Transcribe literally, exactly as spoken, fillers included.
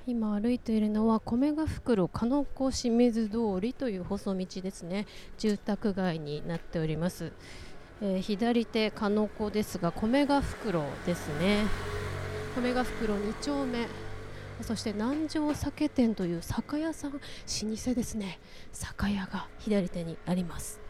今歩いているのは米ヶ袋鹿野子清水通りという細道ですね。住宅街になっております。えー左手鹿野子ですが、米ヶ袋ですね。米ヶ袋に丁目、そして南城酒店という酒屋さん、老舗ですね。酒屋が左手にあります。